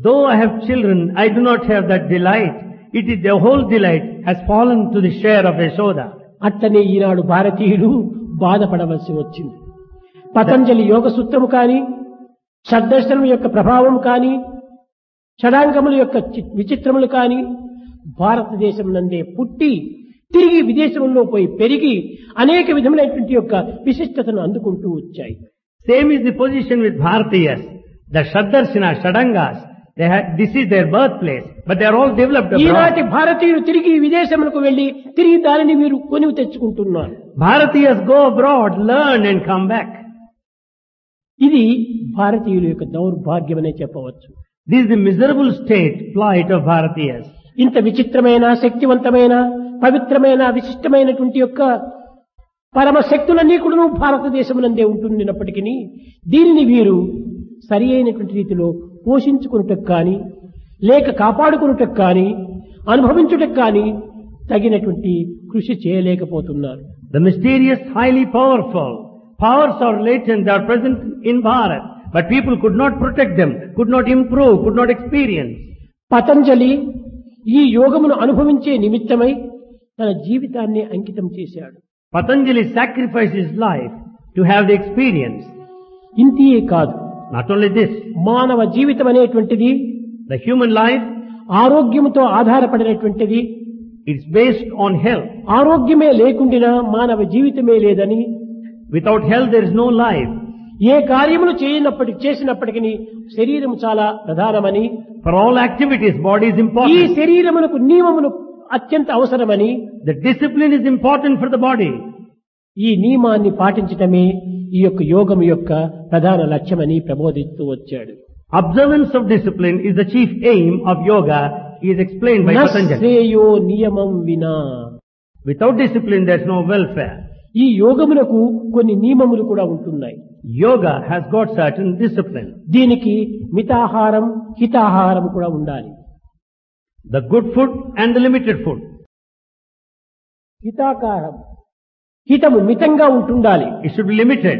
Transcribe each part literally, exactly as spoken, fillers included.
Though I have children, I do not have that delight. It is the whole delight has fallen to the share of Yashoda. అట్లనే ఈనాడు భారతీయులు బాధపడవలసి వచ్చింది. పతంజలి యోగ సూత్రము కాని, షడ్దర్శనం యొక్క ప్రభావం కాని, షడాంగముల యొక్క చి- విచిత్రములు కాని భారతదేశం నందే పుట్టి తిరిగి విదేశంలో పోయి పెరిగి అనేక విధములైనటువంటి యొక్క విశిష్టతను అందుకుంటూ వచ్చాయి. Same is the position with Bharatiyas. The Shaddarsana, Shadangas, they had, this is their birthplace, but they are all developed ఈనాటి abroad. భారతీయులు తిరిగి విదేశములకు వెళ్లి తిరిగి దానిని వీరు కొనివి తెచ్చుకుంటున్నారు. Bharatiyas go abroad, learn and come back. ఇది భారతీయుల యొక్క దౌర్భాగ్యమనే చెప్పవచ్చు. This is the miserable state, plight of Bharatiyas. ఇంత విచిత్రమైన, శక్తివంతమైన, పవిత్రమైన, విశిష్టమైనటువంటి యొక్క పరమ శక్తులన్నీ కూడా భారతదేశమునందే ఉంటున్నప్పటికీ దీనిని వీరు సరి అయినటువంటి రీతిలో పోషించుకున్నటకు కానీ, లేక కాపాడుకున్నటకు కానీ, అనుభవించుటకు కానీ తగినటువంటి కృషి చేయలేకపోతున్నారు. The mysterious, highly powerful powers are latent, they are present in Bharat, but people could not protect them, could not improve, could not experience. Patanjali ఈ యోగమును అనుభవించే నిమిత్తమై తన జీవితాన్ని అంకితం చేశాడు. Patanjali sacrificed his life to have the experience. ఇంతియే కాదు, Not only this, మానవ జీవితం అనేటువంటిది the human life, ఆరోగ్యముతో ఆధారపడినటువంటిది. it's based on health. ఆరోగ్యమే లేకుండినా మానవ జీవితమే లేదని, Without health there is no life. ఏ కార్యములు చేయనప్పటికీ చేసినప్పటికీ శరీరము చాలా ప్రధానమని, For all activities, body is ఈ important. శరీరమునకు నియమములు అత్యంత అవసరమని, The discipline is important for the body. ఈ నియమాన్ని పాటించటమే ఈ యొక్క యోగం యొక్క ప్రధాన లక్ష్యమని ప్రబోధిస్తూ వచ్చాడు. Observance of discipline is the chief aim of yoga, is explained by Patanjali. నశ్రేయో నియమం వినా. Without discipline there is no welfare. ఈ యోగమునకు కొన్ని నియమములు కూడా ఉంటున్నాయి. Yoga has got certain discipline. దీనికి మితాహారం, హితాహారం కూడా ఉండాలి. The good food and the limited food. హితాకారం, హితము మితంగా ఉంటుండాలి. It should be limited.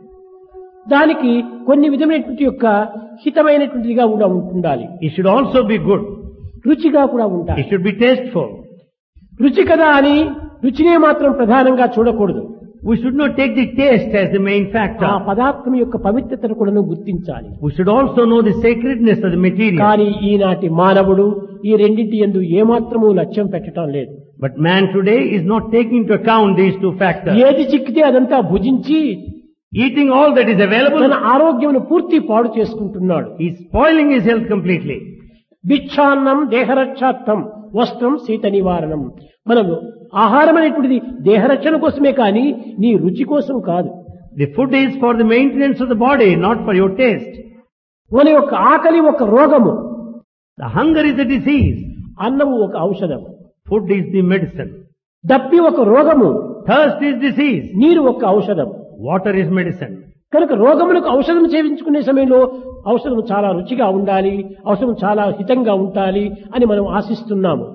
దానికి కొన్ని విధమైనటువంటి యొక్క హితమైనటువంటిదిగా కూడా ఉంటుండాలి. It should also be good. రుచిగా కూడా It ఉండాలి. should be tasteful. రుచి కదా అని రుచినే మాత్రం ప్రధానంగా చూడకూడదు. We should not take the taste as the main ఆ factor. పదార్థం యొక్క పవిత్రతను కూడా గుర్తించాలి. We should also know the sacredness of the material. కానీ ఈనాటి మానవుడు ఈ రెండింటి యందు ఏమాత్రము లక్ష్యం పెట్టడం లేదు. But man today is not taking into account these two factors. ఏది చిక్కితే అదంతా భుజించి Eating all that is available, తన ఆరోగ్యమును పూర్తి పాడు చేసుకుంటున్నాడు. he is spoiling his health completely. భిక్షాన్నం దేహరక్షార్థం, వస్త్రం శీత నివారణం. మనము ఆహారం అనేటువంటిది దేహరక్షణ కోసమే కానీ నీ రుచి కోసం కాదు. The food is for the maintenance of the body, not for your taste. మన యొక్క ఆకలి ఒక రోగము, The hunger is a disease. అన్నము ఒక ఔషధం. Food is the medicine. దప్పి ఒక రోగము, Thirst is disease. నీరు ఒక ఔషధం. Water is medicine. కనుక రోగములకు ఔషధం సేవించుకునే సమయంలో ఔషధం చాలా రుచిగా ఉండాలి, ఔషధం చాలా హితంగా ఉండాలి అని మనం ఆశిస్తున్నాము.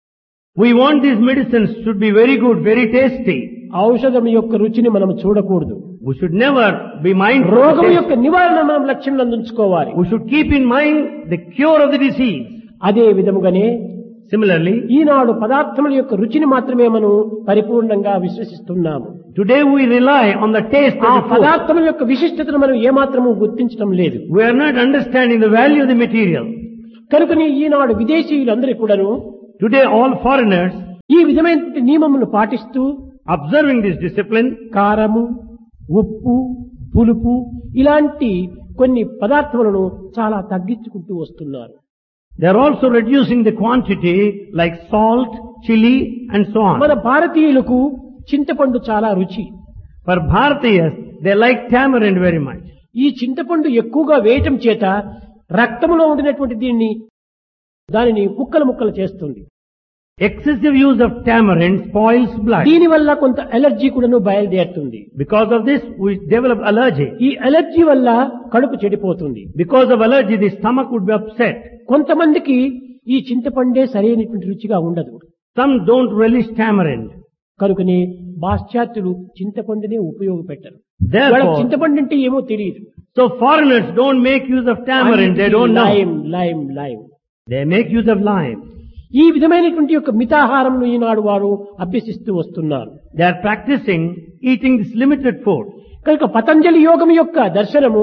We want these medicines should be very good, very tasty. ఔషధం యొక్క రుచిని మనం చూడకూడదు. We should never be mindful of రోగం the యొక్క taste. నివారణ మనం లక్ష్యంలో ఉంచుకోవాలి. We should keep in mind the cure of the disease. అదే విధముగానే Similarly, ఈనాడు పదార్థముల యొక్క రుచిని మాత్రమే మనం పరిపూర్ణంగా విశ్వసిస్తున్నాము. today we rely on the taste ఆ of the food. పదార్థముల యొక్క విశిష్టతను మనం ఏమాత్రము గుర్తించడం లేదు. We are not understanding the value of the material. కనుకని ఈనాడు విదేశీయులందరూ కూడాను Today all foreigners, ఈ విధమైన నియమమును పాటిస్తూ observing this discipline, కారము, ఉప్పు, పులుపు ఇలాంటి కొన్ని పదార్థములను చాలా తగ్గించుకుంటూ వస్తున్నారు. they are also reducing the quantity like salt, chili and so మన on. భారతీయులకు చింతపండు చాలా రుచి. For Bharatiyas, they like tamarind very much. ఈ చింతపండు ఎక్కువగా వేయటం చేత రక్తములో ఉండినటువంటి దీన్ని దానిని ముక్కలు ముక్కలు చేస్తుంది. Excessive use of tamarind spoils blood. దీని వల్ల కొంత అలర్జీ కూడాను బయలుదేరుతుంది. Because of this, we develop allergy. ఈ అలర్జీ వల్ల కడుపు చెడిపోతుంది. Because of allergy, the stomach would be upset. కొంతమందికి ఈ చింతపండే సరైనటువంటి రుచిగా ఉండదు. Some don't relish tamarind. కనుకనే పాశ్చాత్యులు చింతపండునే ఉపయోగపెట్టరు. Therefore, వాళ్ళకి చింతపండు అంటే ఏమో తెలియదు. So foreigners don't make use of tamarind, they don't know. Lime lime lime They make use of lime. ఈ విధమైనటువంటి యొక్క మితాహారంను ఈనాడు వారు అభ్యసిస్తూ వస్తున్నారు. They are practicing eating this limited food. కనుక పతంజలి యోగం యొక్క దర్శనము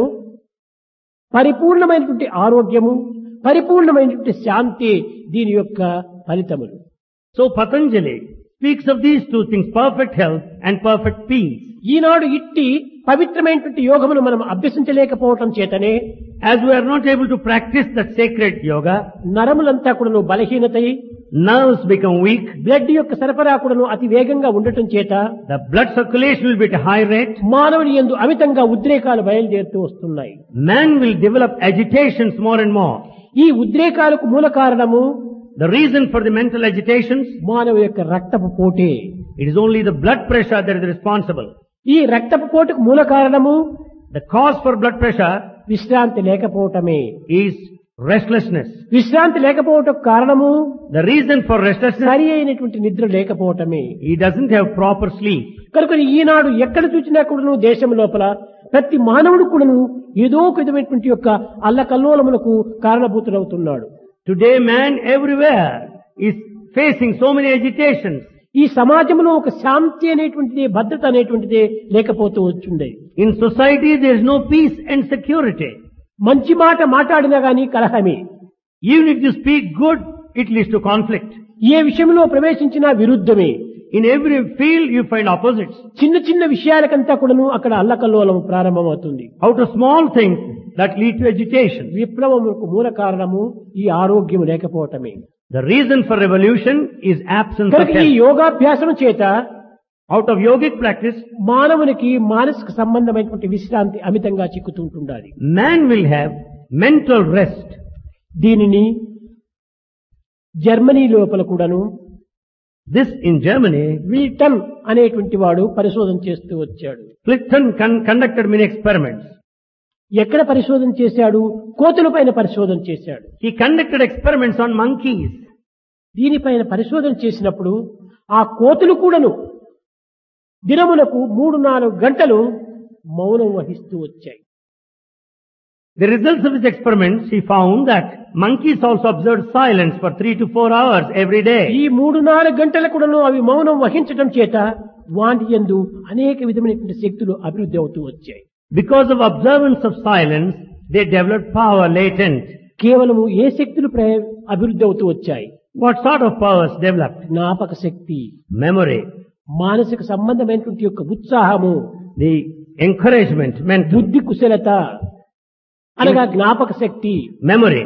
పరిపూర్ణమైనటువంటి ఆరోగ్యము, పరిపూర్ణమైనటువంటి శాంతి దీని యొక్క ఫలితములు. So Patanjali speaks of these two things, perfect health and perfect peace. ఈనాడు ఇట్టి పవిత్రమైనటువంటి యోగమును మనం అభ్యసించలేకపోవటం చేతనే As we are not able to practice that sacred yoga, నరములంతా కూడాను బలహీనతై, nerves become weak, బ్లడ్ యొక్క సరఫరా కూడాను అతి వేగంగా ఉండటం చేత the blood circulation will be at a high rate, మానవుని యందు అమితంగా ఉద్రేకాలు బయలుదేరుతూ వస్తున్నాయి. man will develop agitations more and more. ఈ ఉద్రేకాలకు మూల కారణము The reason for the mental agitations, మానవ యొక్క రక్తపు పోటే. it is only the blood pressure that is responsible. ఈ రక్తపు పోటుకు మూల కారణము The cause for blood pressure విశ్రాంతి లేకపోవటమే. is restlessness. విశ్రాంతి లేకపోవటం కారణము The reason for restlessness, సరి అయినటువంటి నిద్ర లేకపోవటమే. he doesn't have proper sleep. కనుక ఈనాడు ఎక్కడ చూసినా కూడాను దేశం లోపల ప్రతి మానవుడు కూడాను ఏదో ఒక విధమైనటువంటి యొక్క అల్లకల్లోలములకు కారణభూతులవుతున్నాడు. Today man everywhere is facing so many agitations. ఈ సమాజంలో ఒక శాంతి అనేటువంటిది, భద్రత అనేటువంటిది లేకపోతూ వచ్చిండే. In society there is no peace and security. మంచి మాట మాట్లాడినా గానీ కలహమే. Even if you speak good, it leads to conflict. ఏ విషయంలో ప్రవేశించినా విరుద్ధమే. In every field you find opposites. చిన్న చిన్న విషయాలకంతా కూడాను అక్కడ అల్లకల్లోలం ప్రారంభమవుతుంది. Out of small things that lead to agitation. విప్లవములకు మూల కారణము ఈ ఆరోగ్యం లేకపోవటమే. The reason for revolution is absence of కనుక ఈ health. యోగాభ్యాసం చేత Out of yogic practice, మానవునికి మానసిక సంబంధమైనటువంటి విశ్రాంతి అమితంగా చిక్కుతుంటుండాలి. man will have mental rest. దీనిని జర్మనీ లోపల కూడాను This in Germany, విల్టన్ అనేటువంటి వాడు పరిశోధన చేస్తూ వచ్చాడు. Plichten con- conducted many experiments. ఎక్కడ పరిశోధన చేశాడు? కోతుల పైన పరిశోధన చేశాడు. He conducted experiments on monkeys. దీనిపైన పరిశోధన చేసినప్పుడు ఆ కోతులు కూడాను దినములకు మూడు నాలుగు గంటలు మౌనం వహిస్తూ వచ్చాయి. The results of his experiments, he found that monkeys also observed silence for three to four hours every day. ఈ మూడు నాలుగు గంటల కూడాను అవి మౌనం వహించడం చేత వాటి యందు అనేక విధమైనటువంటి శక్తులు అభివృద్ధి అవుతూ వచ్చాయి. Because of observance of silence, they developed power latent. కేవలము ఏ శక్తులు ప్ర- అభివృద్ధి అవుతూ వచ్చాయి? What sort of powers developed? జ్ఞాపక శక్తి, Memory, మానసిక సంబంధమైనటువంటి యొక్క ఉత్సాహము, the encouragement, mental, బుద్ధి కుశలత అనగా జ్ఞాపక శక్తి. memory.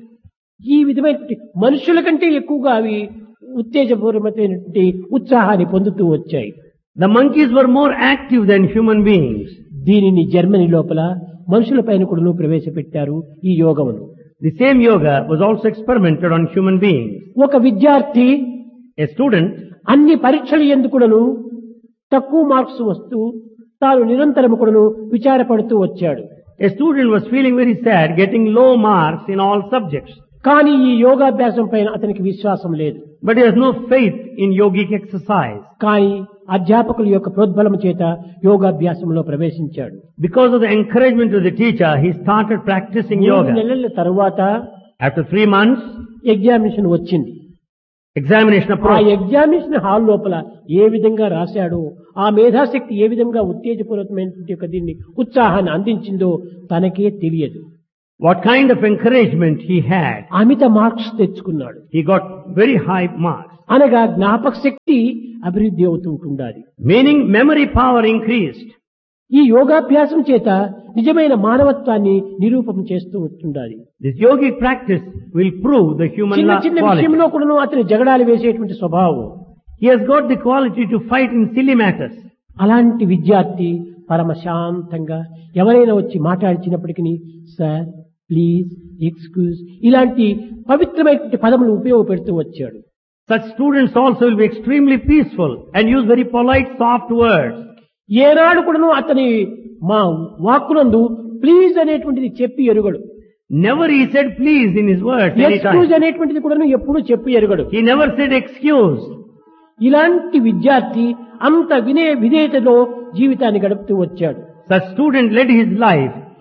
ఈ విధమైనటువంటి మనుషుల కంటే ఎక్కువగా అవి ఉత్తేజపూర్వమైనటువంటి ఉత్సాహాన్ని పొందుతూ వచ్చాయి. The monkeys were more active than human beings. దీనిని జర్మనీ లోపల మనుషుల పైన కూడా ప్రవేశపెట్టారు ఈ యోగమును. The same yoga was also experimented on human beings. ఒక విద్యార్థి A student, అన్ని పరీక్షలు ఎందుకుడను తక్కువ మార్క్స్ వస్తూ తాను నిరంతరము కూడాను విచారపడుతూ వచ్చాడు. a student was feeling very sad, getting low marks in all subjects. కానీ ఈ యోగాభ్యాసం పైన అతనికి విశ్వాసం లేదు. But he has no faith in yogic exercise. కానీ అధ్యాపకుల యొక్క ప్రోద్బలం చేత యోగాభ్యాసంలో ప్రవేశించాడు. Because of the encouragement of the teacher, he started practicing మూడు yoga. నెలల తరువాత After three months, ఎగ్జామినేషన్ వచ్చింది. examination ఆ approached. ఎగ్జామినేషన్ హాల్ లోపల ఏ విధంగా రాశాడో, ఆ మేధాశక్తి ఏ విధంగా ఉత్తేజపూర్వకమైనటువంటి యొక్క దీన్ని ఉత్సాహాన్ని అందించిందో తనకే తెలియదు. What kind of encouragement he had. Amit marks తెచ్చుకున్నాడు. He got very high marks. అనగా జ్ఞాపక శక్తి అభివృద్ధి అవుతుంటుండాలి. Meaning memory power increased. ఈ యోగాభ్యాసం చేత నిజమైన మానవత్వాన్ని నిరూపణ చేస్తూ ఉంటుండాలి. This yogic practice will prove the human చిన్న la- చిన్న quality. విషయంలో కూడా అతని జగడాలు వేసేటువంటి స్వభావం. He has got the quality to fight in silly matters. అలాంటి విద్యార్థి పరమ శాంతంగా ఎవరైనా వచ్చి మాట్లాడించినప్పటికీ సార్, ప్లీజ్, ఎక్స్క్యూజ్ ఇలాంటి పవిత్రమైనటువంటి పదములు ఉపయోగపెడుతూ వచ్చాడు. Such students also will be extremely peaceful and use very polite, soft words. ఏనాడు కూడాను అతని మా వాక్కునందు ప్లీజ్ అనేటువంటిది చెప్పి ఎరుగడు. Never he said please in his words excuse anytime. అనేటువంటిది కూడాను ఎప్పుడూ చెప్పి ఎరుగడు. He never said excuse. ఇలాంటి విద్యార్థి అంత వినయ విధేయతలో జీవితాన్ని గడుపుతూ వచ్చాడు. Such student led his life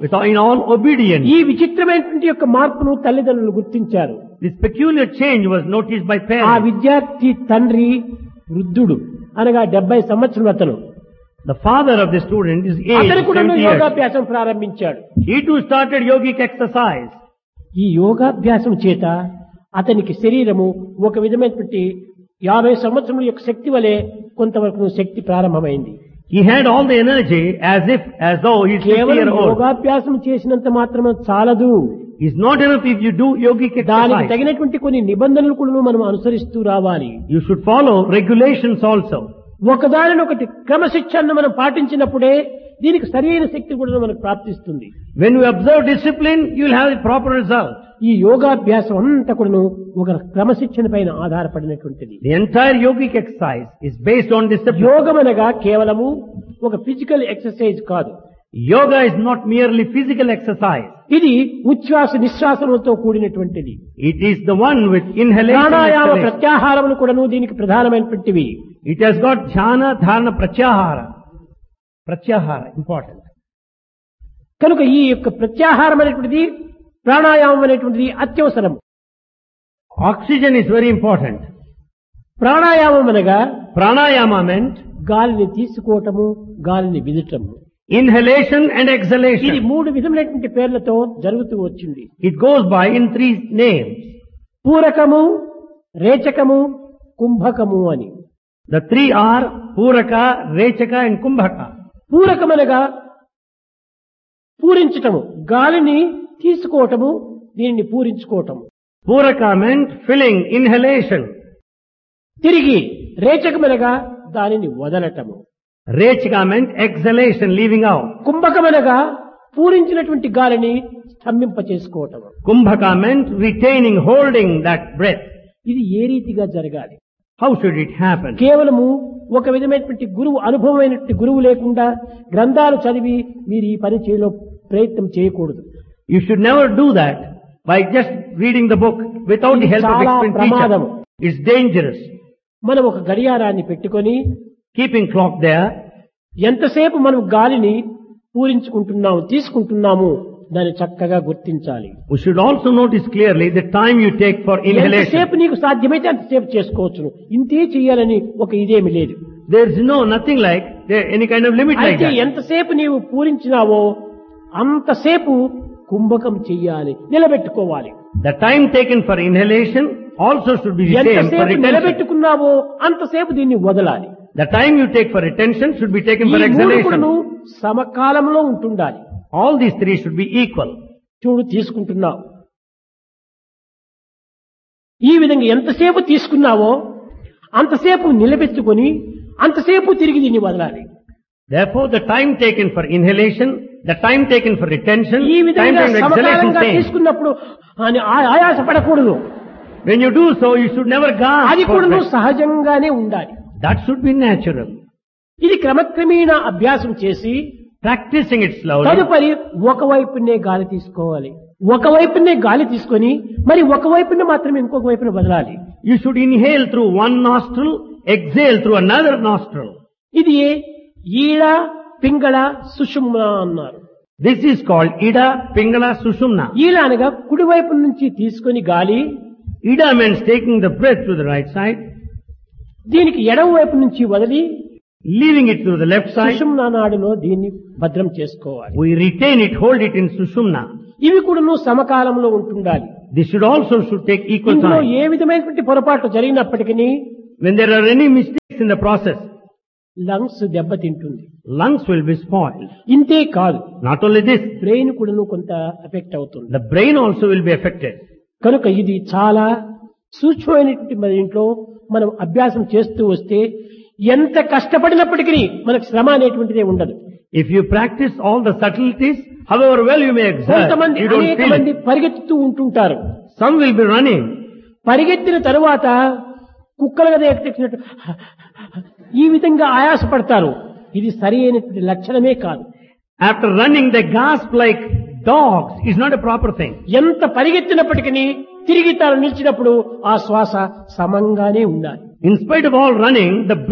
with all, in all obedience. ఈ విచిత్రమైనటువంటి యొక్క మార్పును తల్లిదండ్రులు గుర్తించారు. This peculiar change was noticed by ఆ parents. విద్యార్థి తండ్రి వృద్ధుడు అనగా డెబ్బై సంవత్సరం అతను. The father of the student is అతను aged కూడా seventy years. యోగాభ్యాసం ప్రారంభించాడు. He too started yogic exercise. ఈ యోగాభ్యాసం చేత అతనికి శరీరము ఒక విధమైనటువంటి యాభై సంవత్సరముల యొక్క శక్తి వలె కొంతవరకు శక్తి ప్రారంభమైంది. He had all the energy as if, as though he's fifty కేవలం years old. యోగాభ్యాసం చేసినంత మాత్రమే చాలదు. It's not enough if you do yogic దానికి exercise. తగినటువంటి కొన్ని నిబంధనలు కూడా మనం అనుసరిస్తూ రావాలి. You should follow regulations also. ఒకదానినొకటి క్రమశిక్షణను మనం పాటించినప్పుడే దీనికి సరైన శక్తి కూడా మనకు ప్రాప్తిస్తుంది. When you observe discipline, you will have the proper result. ఈ యోగాభ్యాసం అంతా కూడాను ఒక క్రమశిక్షణ పైన ఆధారపడినటువంటిది. The entire yogic exercise is based on discipline. యోగం అనగా కేవలము ఒక ఫిజికల్ ఎక్సర్సైజ్ కాదు. Yoga is not merely physical exercise. ఇది ఉచ్ఛ్వాస నిశ్వాసములతో కూడినటువంటిది. It is the one with inhalation and pranayama exhalation. ప్రత్యాహారములు కూడాను దీనికి ప్రధానమైనటువంటివి. It has got jhana, dharana, pratyahara. Pratyahara, important. కనుక ఈ యొక్క ప్రత్యాహారం అనేటువంటిది ప్రాణాయామం అనేటువంటిది అత్యవసరం. Oxygen is very important. ప్రాణాయామం అనగా Pranayama meant గాలిని తీసుకోవటము, గాలిని విదటము. inhalation and ఇది exhalation. మూడు విధములైనటువంటి పేర్లతో జరుగుతూ వచ్చింది. It goes by in three names. పూరకము, రేచకము, కుంభకము అని. The three are Puraka, Rechaka and Kumbhaka. పూరకమనగా పూరించటము, గాలిని తీసుకోవటము, దీనిని పూరించుకోవటము. Puraka meant filling, inhalation. తిరిగి రేచకమనగా దానిని వదలటము. Rechaka meant exhalation, leaving out. కుంభకమనగా పూరించినటువంటి గాలిని స్తంభింప చేసుకోవటము. Kumbhaka meant retaining, holding that breath. ఇది ఏ రీతిగా జరగాలి? How should it happen? కేవలము ఒక విధమైనటువంటి గురువు, అనుభవమైనటువంటి గురువు లేకుండా గ్రంథాలు చదివి మీరు ఈ పని చేయలో ప్రయత్నం చేయకూడదు. You should never do that by just reading the book without the help of చాలా experienced ప్రమాదము. teacher. It's dangerous. మనం ఒక గడియారాన్ని పెట్టుకొని Keeping clock there, ఎంతసేపు మనం గాలిని పూరించుకుంటున్నాము, తీసుకుంటున్నాము, దాన్ని చక్కగా గుర్తించాలి. we should also notice clearly the time you take for inhalation. ఎంతసేపు నీకు సాధ్యమైతే అంతసేపు చేసుకోవచ్చును. ఇంతే చేయాలని ఒక ఇదేమి లేదు. There is no, nothing like, there any kind of limit like అయితే that. ఎంతసేపు నీవు పూరించినావో అంతసేపు కుంభకం చెయ్యాలి, నిలబెట్టుకోవాలి. The time taken for inhalation also should be the same for ఎంతసేపు retention. నిలబెట్టుకున్నావో అంతసేపు దీన్ని వదలాలి. The time you take for retention should be taken ఈ for మూడు కూడాను exhalation. సమకాలంలో ఉంటుండాలి. All these three should be equal. చూడు, తీసుకుంటున్నావు, ఈ విధంగా ఎంతసేపు తీసుకున్నావో అంతసేపు నిలబెట్టుకొని అంతసేపు తిరిగి దీన్ని వదలాలి. Therefore, the time taken for inhalation, the time taken for retention, ఈ time విధంగా taken for exhalation సమకాలంగా same. తీసుకున్నప్పుడు ఆ- ఆ- ఆయాసపడకూడదు. When you do so, you should never అది gasp for కూడా breath. సహజంగానే ఉండాలి. That should be natural. ఇది క్రమక్రమేణా అభ్యాసం చేసి Practicing it slowly. తదుపరి ఒకవైపునే గాలి తీసుకోవాలి. ఒకవైపునే గాలి తీసుకొని మరి ఒకవైపున మాత్రమే ఇంకొక వైపున వదలాలి. You should inhale through one nostril, exhale through another nostril. ఇది ఈడ, పింగళ, సుషుమ్న అన్నారు. This is called Ida, Pingala, Sushumna. ఈడ అనగా కుడివైపు నుంచి తీసుకొని గాలి, Ida means taking the breath to the right side, దీనికి ఎడమ వైపు నుంచి వదిలి leaving it to the left side. సుషుమ్న నాడులో దీన్ని భద్రం చేసుకోవాలి. We retain it, hold it in Sushumna. ఇవి కూడా సమకాలంలో ఉంటుండాలి. This should also should take equal ఇందులో time. ఏ విధమైనటువంటి పొరపాట్లు జరిగినప్పటికీ When there are any mistakes in the process, lungs దెబ్బతింటుంది. lungs will be spoiled. ఇంతే కాదు, Not only this, బ్రెయిన్ కూడా కొంత ఎఫెక్ట్ అవుతుంది. the brain also will be affected. కనుక ఇది చాలా సూక్ష్మమైనటువంటి మన ఇంట్లో మనం అభ్యాసం చేస్తూ వస్తే ఎంత కష్టపడినప్పటికీ మనకు శ్రమ అనేటువంటిదే ఉండదు. If you practice all the subtleties, however well you may exert, కొంతమంది you don't అనేక feel మంది it. పరిగెత్తుతూ ఉంటుంటారు. Some will be running. పరిగెత్తిన తరువాత కుక్కలుగా ఎక్కినట్టు ఈ విధంగా ఆయాసపడతారు. ఇది సరి అయినటువంటి లక్షణమే కాదు. After running, they gasp like dogs. It's not a proper thing. ఎంత పరిగెత్తినప్పటికీ తిరిగి తాను నిలిచినప్పుడు ఆ శ్వాస సమంగానే ఉండాలి. In spite of all running, the breath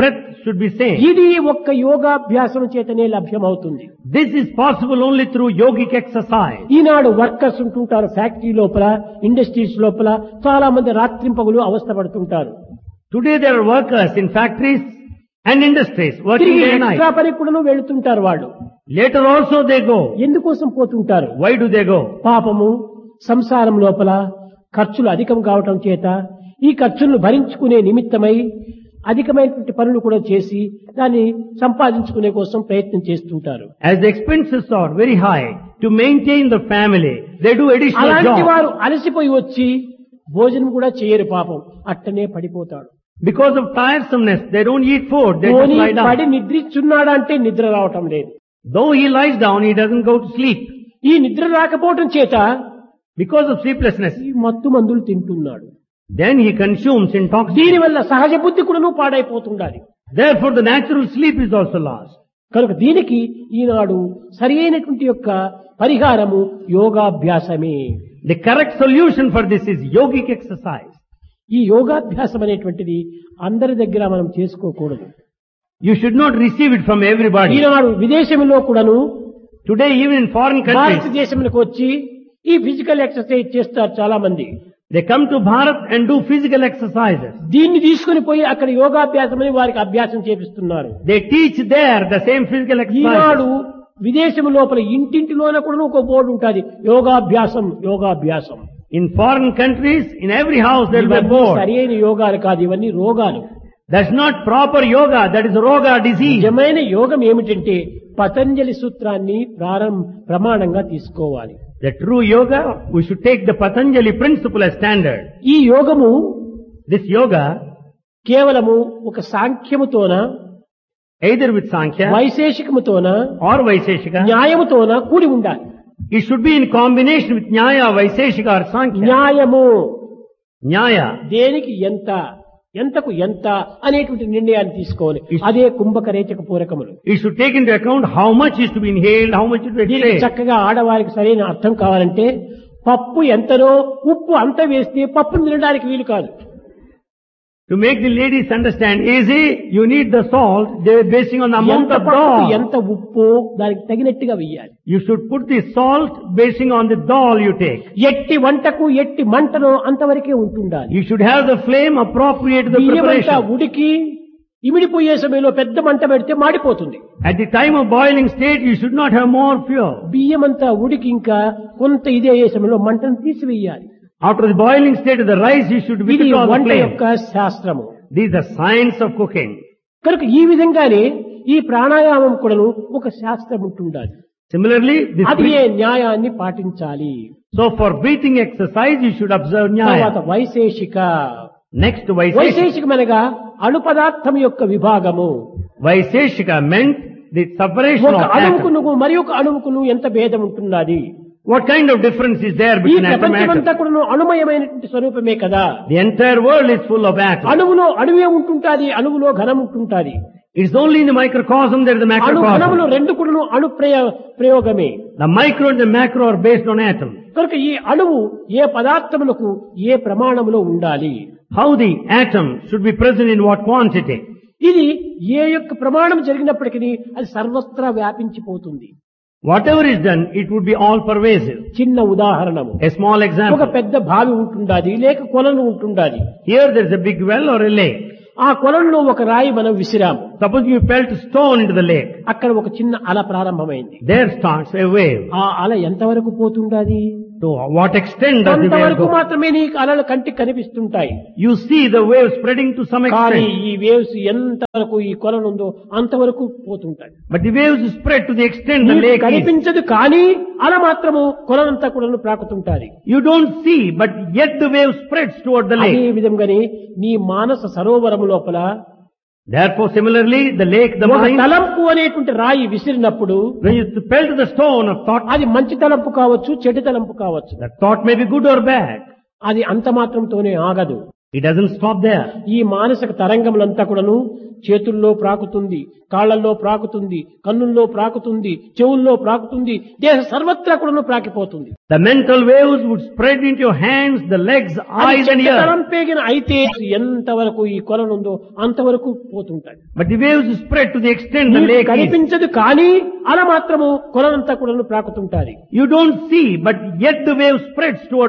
should be same. ఇది ఒక్క యోగాభ్యాసం చేతనే లభ్యమవుతుంది. This is possible only through yogic exercise. Eenadu workers ఉంటుంటారు ఫ్యాక్టరీ లోపల, ఇండస్ట్రీస్ లోపల, చాలా మంది రాత్రింపగులు అవస్థపడుతుంటారు. Today there are workers in factories and industries working తిరిగి day and ఎక్స్ట్రా night. పని కూడా వెళుతుంటారు వాళ్ళు. Later also they go. ఎందుకోసం పోతుంటారు? Why do they go? పాపము సంసారం లోపల ఖర్చులు అధికం కావటం చేత ఈ ఖర్చులను భరించుకునే నిమిత్తమై అధికమైనటువంటి పనులు కూడా చేసి దాన్ని సంపాదించుకునే కోసం ప్రయత్నం చేస్తుంటారు. As the expenses are very high to maintain the family, they do additional అలాంటి jobs. వారు అలసిపోయి వచ్చి భోజనం కూడా చేయరు, పాపం అట్టనే పడిపోతాడు. Because of tiresomeness, they don't eat food, they just పోనీ lie పడి down. నిద్రిస్తున్నాడా అంటే నిద్ర రావటం లేదు. Though he lies down, he doesn't go to sleep. ఈ నిద్ర రాకపోవటం చేత Because of sleeplessness, ఈ మత్తు మందులు తింటున్నాడు. then he consumes intoxicants. దీనివల్ల సహజ బుద్ధి కూడాను పాడైపోతుండాలి. Therefore the natural sleep is also lost. కనుక దీనికి ఈనాడు సరి అయినటువంటి యొక్క పరిహారము యోగాభ్యాసమే. The correct solution for this is yogic exercise. ఈ యోగాభ్యాసం అనేటువంటిది అందరి దగ్గర మనం చేసుకోకూడదు. You should not receive it from everybody. ఈనాడు విదేశంలో కూడాను Today even in foreign countries, భారతదేశంలోకి వచ్చి ఈ ఫిజికల్ ఎక్సర్సైజ్ చేస్తారు చాలా మంది. they come to Bharat and do physical exercises. దీన్ని తీసుకుని పోయి అక్కడ యోగాభ్యాసం అని వారికి అభ్యాసం చేపిస్తున్నారు. They teach there the same physical Eenadu exercises. విదేశం లోపల ఇంటింటిలోన కూడా ఒక బోర్డు ఉంటుంది, యోగాభ్యాసం యోగాభ్యాసం. In foreign countries, in every house there will be a ఇవన్నీ board. సరైన యోగాలు కాదు, ఇవన్నీ రోగాలు. That's not proper yoga, that is roga disease. నిజమైన యోగం ఏమిటంటే పతంజలి సూత్రాన్ని ప్రారం ప్రమాణంగా తీసుకోవాలి. The true yoga, we should take the Patanjali principle as standard. ఈ యోగము This yoga, కేవలము ఒక సాంఖ్యముతోన, either with Sankhya వైశేషికముతోన, or Vaiseshika, న్యాయముతోన కూడి ఉండాలి. it should be in combination with Nyaya, Vaiseshika or Sankhya. న్యాయము Nyaya, దేనికి ఎంత, ఎంతకు ఎంత అనేటువంటి నిర్ణయాన్ని తీసుకోవాలి. అదే కుంభక రేచక పూరకములు. it should take into account how much is to be inhaled, how much is to be దీనికి exhaled. చక్కగా ఆడవారికి సరైన అర్థం కావాలంటే పప్పు ఎంతనో ఉప్పు అంత వేస్తే పప్పును తినడానికి వీలు కాదు. To make the ladies understand easy, you need the salt, they are basing on the amount ఎంత of పప్పుకు dal. ఎంత ఉప్పు దానికి తగినట్టుగా వెయ్యాలి. You should put the salt basing on the dal you take. ఎట్టి వంటకు ఎట్టి మంటనో అంతవరకే ఉంటుండాలి. You should have the flame appropriate to the బియ్యమంతా preparation. ఉడికి ఇమిడిపోయే సమయంలో పెద్ద మంట పెడితే మాడిపోతుంది. At the time of boiling state, you should not have more fuel. బియ్యమంతా ఉడికి ఇంకా కొంత ఇదే అయ్యే సమయంలో మంటను తీసివేయాలి. After the boiling state of the rice, you should ఇది withdraw the వంట flame. యొక్క శాస్త్రము. This is the science of cooking. కనుక ఈ విధంగానే ఈ ప్రాణాయామం కూడాను ఒక శాస్త్రం ఉంటుండాలి. Similarly, this అది ఏ breath- న్యాయాన్ని పాటించాలి. so for breathing exercise, you should observe తర్వాత Nyaya. వైశేషిక. Next, Vaiseshika. వైశేషికమనగా అణు పదార్థం యొక్క విభాగము. Vaiseshika meant the separation ఒక of అణువుకు atoms. నువ్వు మరి ఒక అణువుకు నువ్వు ఎంత భేదం ఉంటున్నది. What kind of difference is there ఈ between atom and ప్రపంచమంతా atom? కూడా అణుమయమైనటువంటి స్వరూపమే కదా. The entire world is full of atoms. అణువులో అణువే ఉంటుంటాది, అణువులో ఘనం ఉంటుంటాది. It's only in the microcosm there is the అణు ఘనములు macrocosm. రెండు కూడా అణు ప్రయ- ప్రయోగమే. The micro and the macro are based on atoms. కనుక ఈ అణువు ఏ పదార్థములకు ఏ ప్రమాణములో ఉండాలి, How the atom should be present in what quantity. ఇది ఏ యొక్క ప్రమాణం జరిగినప్పటికీ అది సర్వత్రా వ్యాపించిపోతుంది. Whatever is done, it would be all pervasive. చిన్న ఉదాహరణము, A small ఒక example. పెద్ద బావి ఉంటుండాది, లేక కొలను ఉంటుండాది. Here there is a big well or a lake. ఆ కొలంలో ఒక రాయి మనం విసిరాము. Suppose you felt a stone into the lake. అక్కడ ఒక చిన్న అల ప్రారంభమైంది. There starts a wave. ఆ అల ఎంతవరకు పోతుండాది? To what extent does the wave కొంతవరకు go? మాత్రమే నీకు అలలు కంటికి కనిపిస్తుంటాయి. You see the wave spreading to some కానీ extent. ఈ వేవ్స్ ఎంతవరకు ఈ కొలను ఉందో అంతవరకు పోతుంటాయి. But the waves spread to the extent the నీకు lake is. కనిపించదు కానీ అల మాత్రము కొలనంతా కూడా ప్రాకుతుంటాది. You don't see, but yet the wave spreads toward the అదే lake. విధంగానే నీ మానస సరోవరము లోపల Therefore, similarly, the lake, the ఒక mind, తలంపు అనేటువంటి రాయి విసిరినప్పుడు when you pelt the stone of thought, అది మంచి తలంపు కావచ్చు, చెడు తలంపు కావచ్చు, that thought may be good or bad. అది అంత మాత్రంతోనే ఆగదు. It doesn't stop there. ఈ మానసిక తరంగములంతా కూడాను చేతుల్లో ప్రాకుతుంది, కాళ్లలో ప్రాకుతుంది, కన్నుల్లో ప్రాకుతుంది, చెవుల్లో ప్రాకుతుంది, దేహ సర్వత్రా కూడాను ప్రాకిపోతుంది. The mental waves would spread into your hands, the legs, eyes and ears. పేగిన అయితే ఎంతవరకు ఈ కొలనుందో అంతవరకు పోతుంటాయి. But the waves spread to the extent the నీకు lake is. కనిపించదు కానీ అలా మాత్రము కొలనంతా కూడాను ప్రాకుతుంటారు. You don't see, but yet the wave spreads towards